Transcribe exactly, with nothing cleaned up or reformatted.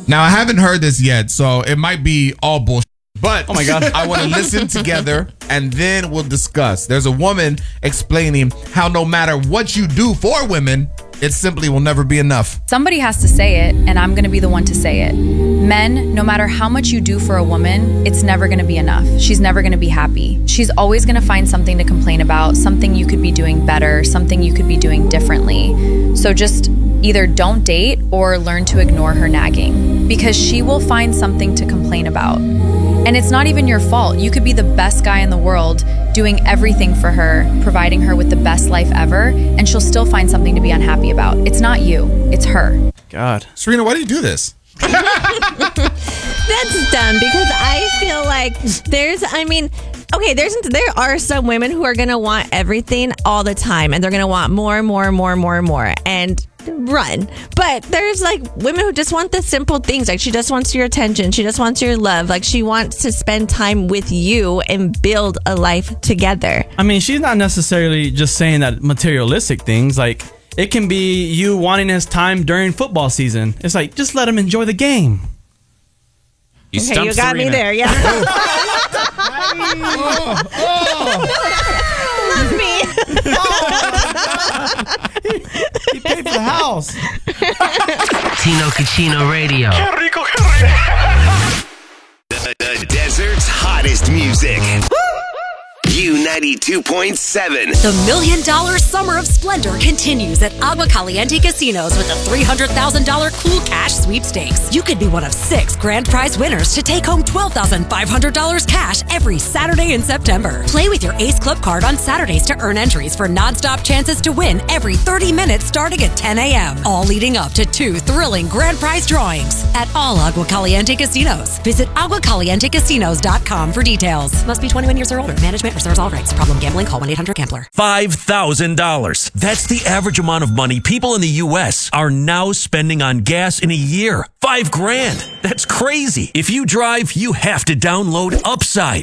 Now, I haven't heard this yet, so it might be all bullshit. But oh my God. I want to listen together, and then we'll discuss. There's a woman explaining how no matter what you do for women, it simply will never be enough. Somebody has to say it, and I'm going to be the one to say it. Men, no matter how much you do for a woman, it's never going to be enough. She's never going to be happy. She's always going to find something to complain about, something you could be doing better, something you could be doing differently. So just either don't date or learn to ignore her nagging, because she will find something to complain about. And it's not even your fault. You could be the best guy in the world, doing everything for her, providing her with the best life ever, and she'll still find something to be unhappy about. It's not you, it's her. God. Serena, why do you do this? That's dumb, because I feel like there's, I mean, okay, there's there are some women who are going to want everything all the time, and they're going to want more, more, more, more, more, and run. But there's like women who just want the simple things. Like she just wants your attention. She just wants your love. Like she wants to spend time with you and build a life together. I mean, she's not necessarily just saying that materialistic things. Like it can be you wanting his time during football season. It's like, just let him enjoy the game. You okay, you got Serena. me there. Yeah. oh, oh. Love me. He paid for the house. Tino Cucino Radio. Qué rico, qué rico. The, the desert's hottest music. U ninety-two point seven. The Million Dollar Summer of Splendor continues at Agua Caliente Casinos with a three hundred thousand dollars Cool Cash Sweepstakes. You could be one of six grand prize winners to take home twelve thousand five hundred dollars cash every Saturday in September. Play with your Ace Club card on Saturdays to earn entries for nonstop chances to win every thirty minutes starting at ten a.m. All leading up to two thrilling grand prize drawings at all Agua Caliente Casinos. Visit agua caliente casinos dot com for details. Must be twenty-one years or older. Management reserves all rights. Problem gambling? Call one eight hundred gambler. five thousand dollars. That's the average amount of money people in the U S are now spending on gas in a year. Five grand. That's crazy. If you drive, you have to download Upside.